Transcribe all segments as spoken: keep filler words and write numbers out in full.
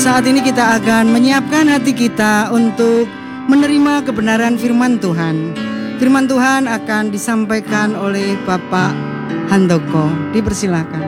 saat ini kita akan menyiapkan hati kita untuk menerima kebenaran firman Tuhan. Firman Tuhan akan disampaikan oleh Bapak Handoko. Dipersilakan.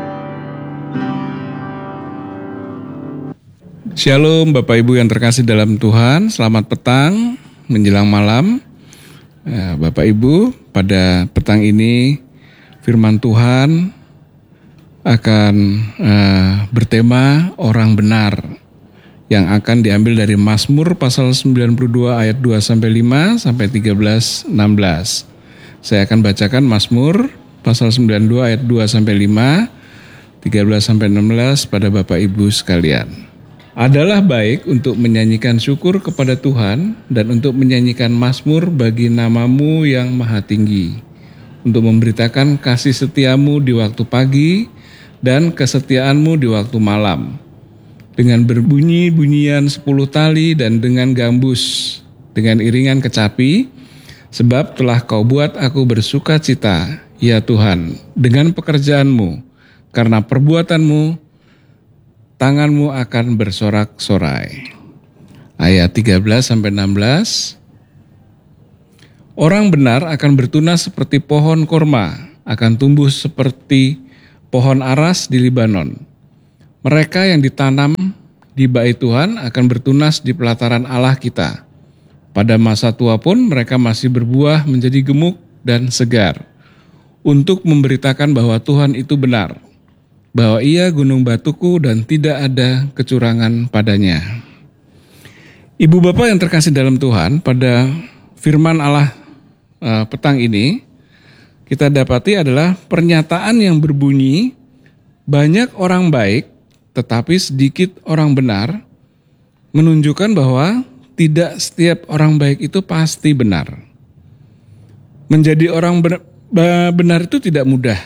Shalom Bapak Ibu yang terkasih dalam Tuhan. Selamat petang menjelang malam. Bapak Ibu, pada petang ini firman Tuhan akan uh, bertema orang benar, yang akan diambil dari Mazmur pasal sembilan puluh dua ayat dua sampai lima sampai tiga belas enam belas. Saya akan bacakan Mazmur pasal sembilan puluh dua ayat dua sampai lima, tiga belas sampai enam belas pada Bapak Ibu sekalian. Adalah baik untuk menyanyikan syukur kepada Tuhan dan untuk menyanyikan mazmur bagi nama-Mu yang maha tinggi, untuk memberitakan kasih setiamu di waktu pagi dan kesetiaan-Mu di waktu malam, dengan berbunyi-bunyian sepuluh tali dan dengan gambus, dengan iringan kecapi, sebab telah Kau buat aku bersuka cita, ya Tuhan, dengan pekerjaan-Mu, karena perbuatan-Mu, tangan-Mu akan bersorak-sorai. Ayat tiga belas sampai enam belas. Orang benar akan bertunas seperti pohon korma, akan tumbuh seperti pohon aras di Libanon. Mereka yang ditanam di bait Tuhan akan bertunas di pelataran Allah kita. Pada masa tua pun mereka masih berbuah menjadi gemuk dan segar, untuk memberitakan bahwa Tuhan itu benar, bahwa Ia gunung batuku dan tidak ada kecurangan padanya. Ibu bapak yang terkasih dalam Tuhan, pada firman Allah uh, petang ini, kita dapati adalah pernyataan yang berbunyi, banyak orang baik tetapi sedikit orang benar, menunjukkan bahwa tidak setiap orang baik itu pasti benar. Menjadi orang benar itu tidak mudah.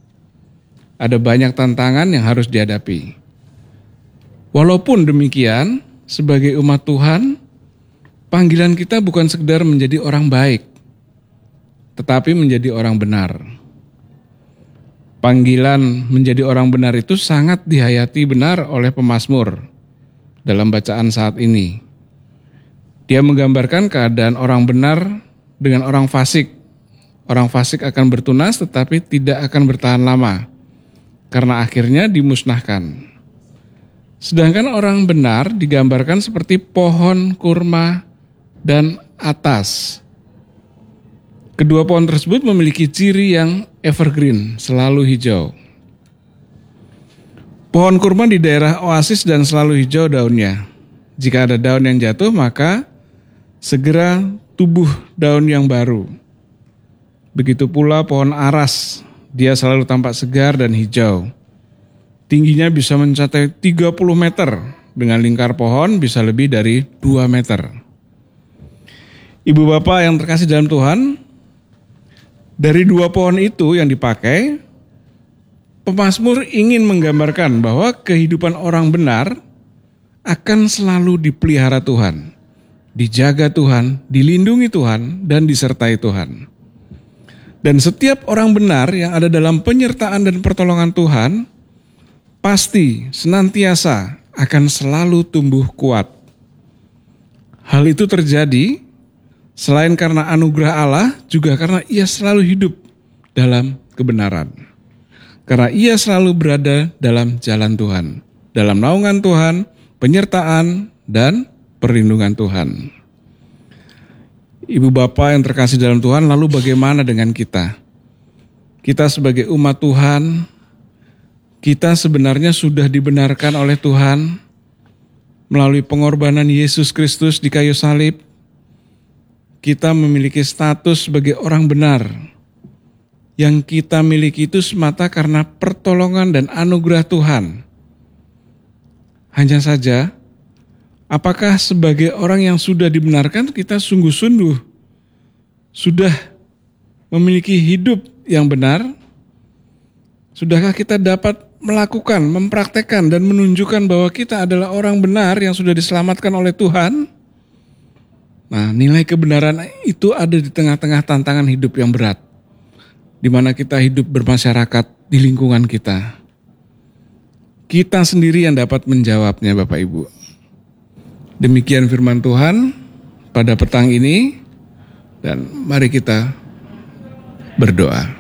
Ada banyak tantangan yang harus dihadapi. Walaupun demikian, sebagai umat Tuhan, panggilan kita bukan sekedar menjadi orang baik, tetapi menjadi orang benar. Panggilan menjadi orang benar itu sangat dihayati benar oleh pemazmur dalam bacaan saat ini. Dia menggambarkan keadaan orang benar dengan orang fasik. Orang fasik akan bertunas tetapi tidak akan bertahan lama, karena akhirnya dimusnahkan. Sedangkan orang benar digambarkan seperti pohon kurma dan atas. Kedua pohon tersebut memiliki ciri yang evergreen, selalu hijau. Pohon kurma di daerah oasis dan selalu hijau daunnya. Jika ada daun yang jatuh, maka segera tumbuh daun yang baru. Begitu pula pohon aras, dia selalu tampak segar dan hijau. Tingginya bisa mencapai tiga puluh meter, dengan lingkar pohon bisa lebih dari dua meter. Ibu bapak yang terkasih dalam Tuhan, dari dua pohon itu yang dipakai, pemazmur ingin menggambarkan bahwa kehidupan orang benar akan selalu dipelihara Tuhan, dijaga Tuhan, dilindungi Tuhan, dan disertai Tuhan. Dan setiap orang benar yang ada dalam penyertaan dan pertolongan Tuhan, pasti senantiasa akan selalu tumbuh kuat. Hal itu terjadi selain karena anugerah Allah, juga karena Ia selalu hidup dalam kebenaran. Karena Ia selalu berada dalam jalan Tuhan, dalam naungan Tuhan, penyertaan, dan perlindungan Tuhan. Ibu bapak yang terkasih dalam Tuhan, lalu bagaimana dengan kita? Kita sebagai umat Tuhan, kita sebenarnya sudah dibenarkan oleh Tuhan melalui pengorbanan Yesus Kristus di kayu salib. Kita memiliki status sebagai orang benar. Yang kita miliki itu semata karena pertolongan dan anugerah Tuhan. Hanya saja, apakah sebagai orang yang sudah dibenarkan kita sungguh-sungguh sudah memiliki hidup yang benar? Sudahkah kita dapat melakukan, mempraktekkan dan menunjukkan bahwa kita adalah orang benar yang sudah diselamatkan oleh Tuhan? Nah, nilai kebenaran itu ada di tengah-tengah tantangan hidup yang berat, di mana kita hidup bermasyarakat di lingkungan kita. Kita sendiri yang dapat menjawabnya, Bapak Ibu. Demikian firman Tuhan pada petang ini, dan mari kita berdoa.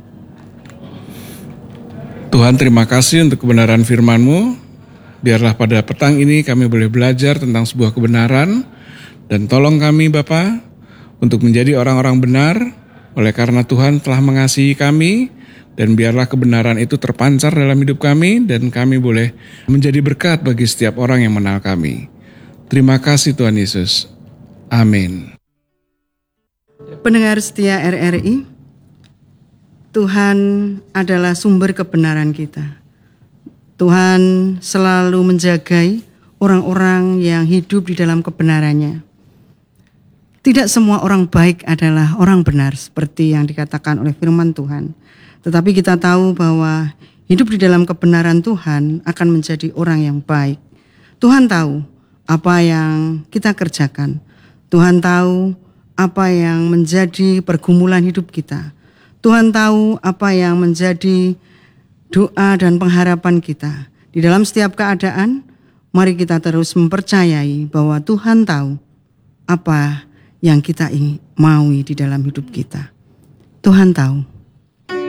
Tuhan, terima kasih untuk kebenaran firman-Mu. Biarlah pada petang ini kami boleh belajar tentang sebuah kebenaran, dan tolong kami Bapa untuk menjadi orang-orang benar oleh karena Tuhan telah mengasihi kami, dan biarlah kebenaran itu terpancar dalam hidup kami dan kami boleh menjadi berkat bagi setiap orang yang mengenal kami. Terima kasih Tuhan Yesus. Amin. Pendengar setia R R I, Tuhan adalah sumber kebenaran kita. Tuhan selalu menjagai orang-orang yang hidup di dalam kebenarannya. Tidak semua orang baik adalah orang benar seperti yang dikatakan oleh firman Tuhan. Tetapi kita tahu bahwa hidup di dalam kebenaran Tuhan akan menjadi orang yang baik. Tuhan tahu apa yang kita kerjakan. Tuhan tahu apa yang menjadi pergumulan hidup kita. Tuhan tahu apa yang menjadi doa dan pengharapan kita. Di dalam setiap keadaan, mari kita terus mempercayai bahwa Tuhan tahu apa yang kita ingin maui di dalam hidup kita. Tuhan tahu.